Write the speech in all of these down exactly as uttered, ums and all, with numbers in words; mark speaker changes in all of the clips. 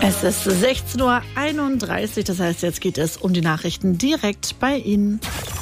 Speaker 1: Es ist sechzehn Uhr einunddreißig, das heißt, jetzt geht es um die Nachrichten direkt bei Ihnen.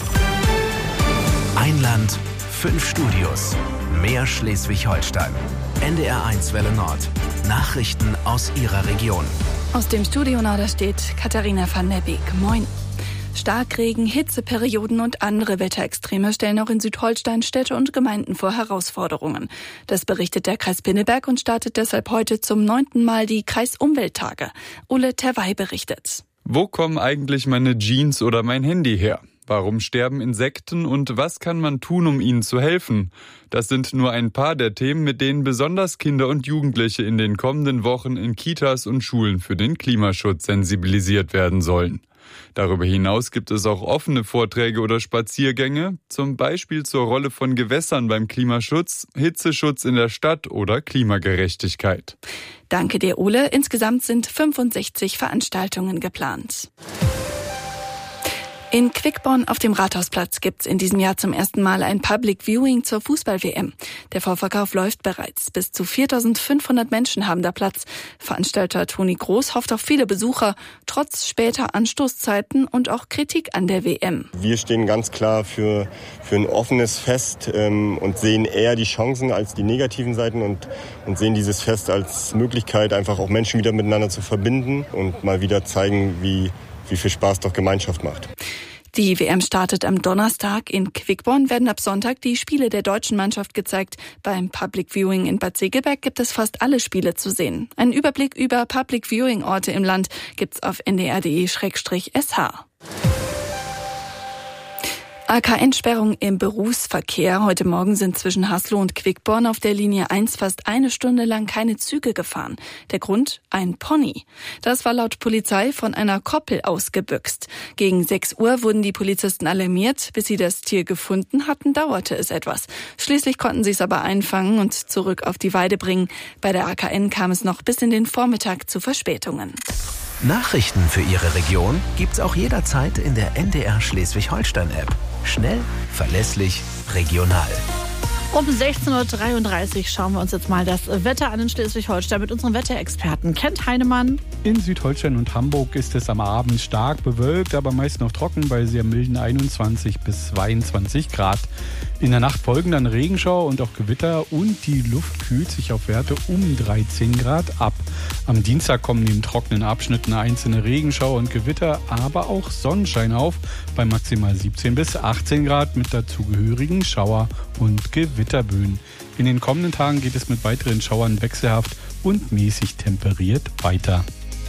Speaker 2: Ein Land, fünf Studios, mehr Schleswig-Holstein. N D R eins Welle Nord. Nachrichten aus Ihrer Region.
Speaker 3: Aus dem Studio Nord steht Katharina van der Beek. Moin. Starkregen, Hitzeperioden und andere Wetterextreme stellen auch in Südholstein Städte und Gemeinden vor Herausforderungen. Das berichtet der Kreis Pinneberg und startet deshalb heute zum neunten Mal die Kreisumwelttage. Ulle Terwey berichtet.
Speaker 4: Wo kommen eigentlich meine Jeans oder mein Handy her? Warum sterben Insekten und was kann man tun, um ihnen zu helfen? Das sind nur ein paar der Themen, mit denen besonders Kinder und Jugendliche in den kommenden Wochen in Kitas und Schulen für den Klimaschutz sensibilisiert werden sollen. Darüber hinaus gibt es auch offene Vorträge oder Spaziergänge, zum Beispiel zur Rolle von Gewässern beim Klimaschutz, Hitzeschutz in der Stadt oder Klimagerechtigkeit.
Speaker 3: Danke dir, Ole. Insgesamt sind fünfundsechzig Veranstaltungen geplant. In Quickborn auf dem Rathausplatz gibt's in diesem Jahr zum ersten Mal ein Public Viewing zur Fußball-W M. Der Vorverkauf läuft bereits. Bis zu viertausendfünfhundert Menschen haben da Platz. Veranstalter Toni Groß hofft auf viele Besucher, trotz später Anstoßzeiten und auch Kritik an der W M.
Speaker 5: Wir stehen ganz klar für, für ein offenes Fest ähm, und sehen eher die Chancen als die negativen Seiten und, und sehen dieses Fest als Möglichkeit, einfach auch Menschen wieder miteinander zu verbinden und mal wieder zeigen, wie wie viel Spaß doch Gemeinschaft macht.
Speaker 3: Die W M startet am Donnerstag. In Quickborn werden ab Sonntag die Spiele der deutschen Mannschaft gezeigt. Beim Public Viewing in Bad Segeberg gibt es fast alle Spiele zu sehen. Einen Überblick über Public Viewing Orte im Land gibt's auf n d r punkt d e slash s h. A K N-Sperrung im Berufsverkehr. Heute Morgen sind zwischen Haslo und Quickborn auf der Linie eins fast eine Stunde lang keine Züge gefahren. Der Grund? Ein Pony. Das war laut Polizei von einer Koppel ausgebüxt. Gegen sechs Uhr wurden die Polizisten alarmiert. Bis sie das Tier gefunden hatten, dauerte es etwas. Schließlich konnten sie es aber einfangen und zurück auf die Weide bringen. Bei der A K N kam es noch bis in den Vormittag zu Verspätungen.
Speaker 2: Nachrichten für Ihre Region gibt's auch jederzeit in der N D R Schleswig-Holstein-App. Schnell, verlässlich, regional.
Speaker 1: Um sechzehn Uhr dreiunddreißig schauen wir uns jetzt mal das Wetter an in Schleswig-Holstein mit unserem Wetterexperten Kent Heinemann.
Speaker 6: In Südholstein und Hamburg ist es am Abend stark bewölkt, aber meist noch trocken bei sehr milden einundzwanzig bis zweiundzwanzig Grad. In der Nacht folgen dann Regenschauer und auch Gewitter und die Luft kühlt sich auf Werte um dreizehn Grad ab. Am Dienstag kommen neben trockenen Abschnitten einzelne Regenschauer und Gewitter, aber auch Sonnenschein auf bei maximal siebzehn bis achtzehn Grad mit dazugehörigen Schauer- und Gewitterböen. In den kommenden Tagen geht es mit weiteren Schauern wechselhaft und mäßig temperiert weiter.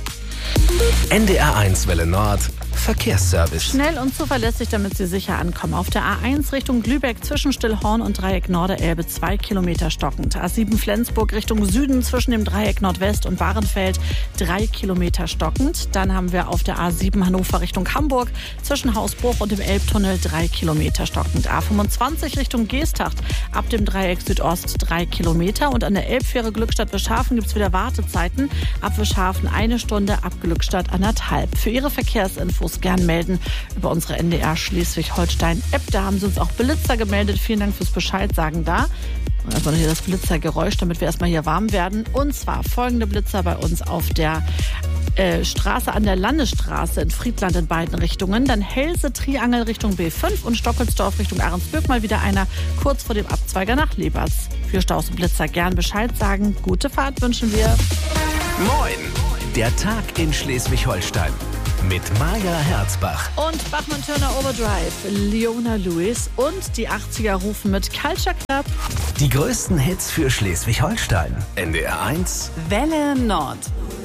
Speaker 2: N D R eins Welle Nord Verkehrsservice.
Speaker 1: Schnell und zuverlässig, damit Sie sicher ankommen. Auf der A eins Richtung Lübeck zwischen Stillhorn und Dreieck Norderelbe zwei Kilometer stockend. A sieben Flensburg Richtung Süden zwischen dem Dreieck Nordwest und Bahrenfeld drei Kilometer stockend. Dann haben wir auf der A sieben Hannover Richtung Hamburg zwischen Hausbruch und dem Elbtunnel drei Kilometer stockend. A fünfundzwanzig Richtung Geesthacht ab dem Dreieck Südost drei Kilometer. Und an der Elbfähre Glückstadt-Wischhafen gibt es wieder Wartezeiten. Ab Wischhafen eine Stunde, ab Glückstadt anderthalb. Für Ihre Verkehrsinfos gern melden über unsere N D R Schleswig-Holstein-App. Da haben Sie uns auch Blitzer gemeldet. Vielen Dank fürs Bescheid sagen da. Und einfach hier das Blitzergeräusch, damit wir erstmal hier warm werden. Und zwar folgende Blitzer bei uns auf der äh, Straße an der Landesstraße in Friedland in beiden Richtungen. Dann Helse-Triangel Richtung B fünf und Stockelsdorf Richtung Ahrensbürg. Mal wieder einer kurz vor dem Abzweiger nach Leberts. Für Staus und Blitzer gern Bescheid sagen. Gute Fahrt wünschen wir.
Speaker 2: Moin! Der Tag in Schleswig-Holstein. Mit Maja Herzbach.
Speaker 1: Und Bachmann-Turner Overdrive, Leona Lewis und die achtziger rufen mit Culture Club.
Speaker 2: Die größten Hits für Schleswig-Holstein. N D R eins
Speaker 3: Welle Nord.